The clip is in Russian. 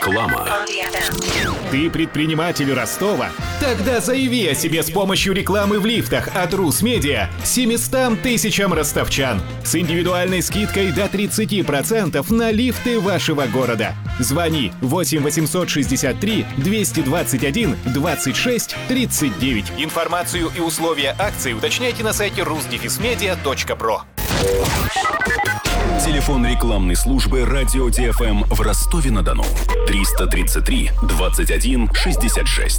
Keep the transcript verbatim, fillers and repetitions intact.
Реклама. Ты предприниматель Ростова? Тогда заяви о себе с помощью рекламы в лифтах от Русмедиа семьстам тысячам ростовчан с индивидуальной скидкой до тридцать процентов на лифты вашего города. Звони восемь восемьсот шестьдесят три двести двадцать один двадцать шесть тридцать девять. Информацию и условия акции уточняйте на сайте рус дефис медиа точка про. Телефон рекламной службы «Радио ТФМ» в Ростове-на-Дону. триста тридцать три двадцать один шестьдесят шесть.